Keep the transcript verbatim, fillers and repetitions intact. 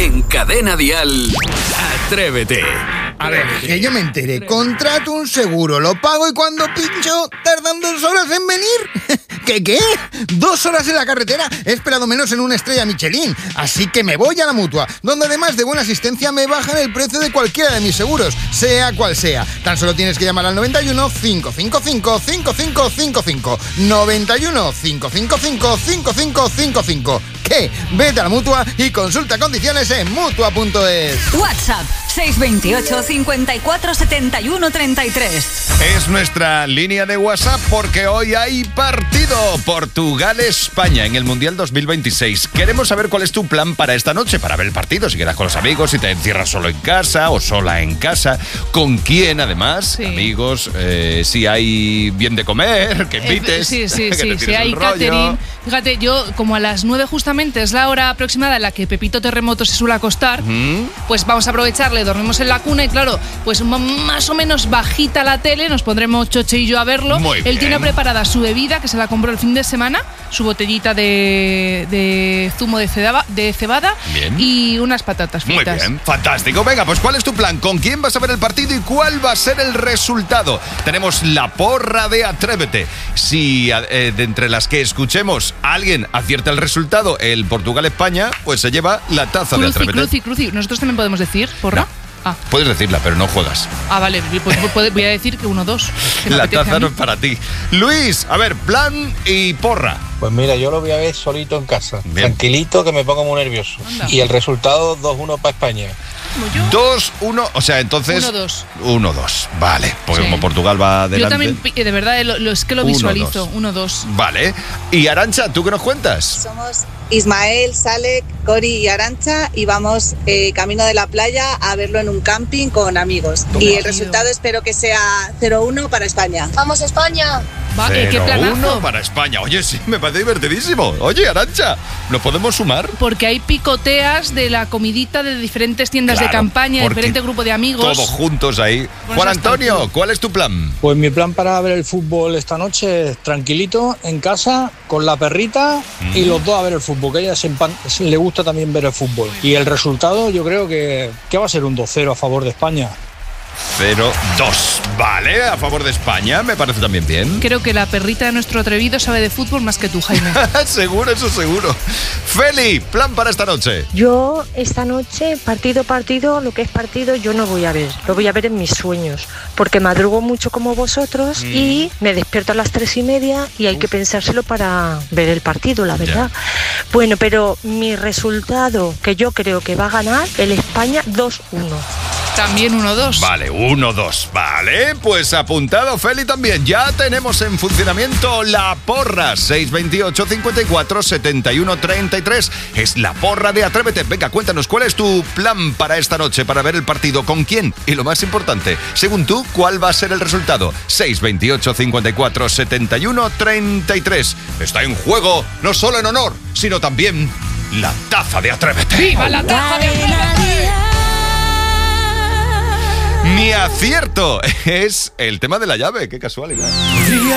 En Cadena Dial, Atrévete. A ver, que yo me enteré. Contrato un seguro, lo pago y cuando pincho tardan dos horas en venir. ¿Qué qué? ¿Dos horas en la carretera? He esperado menos en una estrella Michelin. Así que me voy a la Mutua, donde además de buena asistencia me bajan el precio de cualquiera de mis seguros, sea cual sea. Tan solo tienes que llamar al noventa y uno, cinco cinco cinco, cinco cinco cinco cinco. noventa y uno, cinco cinco cinco, cinco cinco cinco cinco. ¿Qué? Vete a la Mutua y consulta condiciones en mutua punto es. WhatsApp seis dos ocho, cinco cuatro, siete uno, tres tres. Es nuestra línea de WhatsApp porque hoy hay partido Portugal-España en el Mundial dos mil veintiséis. Queremos saber cuál es tu plan para esta noche, para ver el partido, si quedas con los amigos, si te encierras solo en casa o sola en casa, con quién además, sí. amigos, eh, si hay bien de comer, que invites. Eh, sí, sí, que sí, si hay catering. Fíjate, yo como a las nueve justamente es la hora aproximada en la que Pepito Terremoto se suele acostar, ¿Mm? pues vamos a aprovecharle, dormimos en la cuna y claro, pues más o menos bajita la tele, nos pondremos Choche y yo a verlo. Muy Él bien. tiene preparada su bebida, que se la compró el fin de semana, su botellita de, de zumo de cebada, de cebada y unas patatas fritas. Muy bien, fantástico. Venga, pues ¿cuál es tu plan? ¿Con quién vas a ver el partido y cuál va a ser el resultado? Tenemos la porra de Atrévete. Si eh, de entre las que escuchemos alguien acierta el resultado, el Portugal-España, pues se lleva la taza cruci, de Atrévete. Cruci, cruci. ¿Nosotros también podemos decir porra? No. Ah. Puedes decirla, pero no juegas. Ah, vale, pues voy a decir que uno dos. La taza no es para ti. Luis, a ver, plan y porra. Pues mira, yo lo voy a ver solito en casa. Bien. Tranquilito, que me pongo muy nervioso. Anda. Y el resultado dos uno para España. dos uno, o sea, entonces... uno dos. uno dos, vale. Porque Sí. como Portugal va adelante... Yo también, de verdad, lo, lo, es que lo visualizo. uno dos. Vale. Y Arantxa, ¿tú qué nos cuentas? Somos Ismael, Salek, Cori y Arantxa y vamos eh, camino de la playa a verlo en un camping con amigos. Y el resultado espero que sea cero uno para España. ¡Vamos, España! Va, eh, ¡qué planazo! cero uno para España. Oye, sí, me parece divertidísimo. Oye, Arantxa, ¿nos podemos sumar? Porque hay picoteas de la comidita de diferentes tiendas Claro, de campaña, porque diferente grupo de amigos. Todos juntos ahí. Bueno, Juan eso está Antonio, chulo. ¿cuál es tu plan? Pues mi plan para ver el fútbol esta noche es tranquilito, en casa, con la perrita mm. y los dos a ver el fútbol, que a ella se empan- le gusta también ver el fútbol. Y el resultado yo creo que, que va a ser un dos cero a favor de España. cero dos. Vale, a favor de España, me parece también bien. Creo que la perrita de nuestro atrevido sabe de fútbol más que tú, Jaime. Seguro, eso seguro. Feli, plan para esta noche. Yo esta noche, partido partido, lo que es partido, yo no voy a ver. Lo voy a ver en mis sueños, porque madrugo mucho como vosotros mm. y me despierto a las tres y media y hay Uf. que pensárselo para ver el partido, la verdad. Ya. Bueno, pero mi resultado, que yo creo que va a ganar, el España dos uno. También uno dos. Vale, uno dos. Vale, pues apuntado, Feli, también. Ya tenemos en funcionamiento la porra. seis dos ocho, cinco cuatro, siete uno, tres tres. Es la porra de Atrévete. Venga, cuéntanos, ¿cuál es tu plan para esta noche, para ver el partido? ¿Con quién? Y lo más importante, según tú, ¿cuál va a ser el resultado? seis dos ocho, cinco cuatro, siete uno, tres tres. Está en juego, no solo en honor, sino también la taza de Atrévete. ¡Viva la taza de Atrévete! Mi acierto es el tema de la llave, qué casualidad.